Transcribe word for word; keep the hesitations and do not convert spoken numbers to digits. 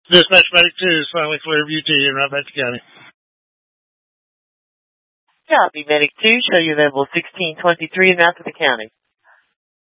Dispatch Medic two is finally Clearview T in Rappahannock County. Copy, Medic two, show you available sixteen twenty-three in Rappahannock County.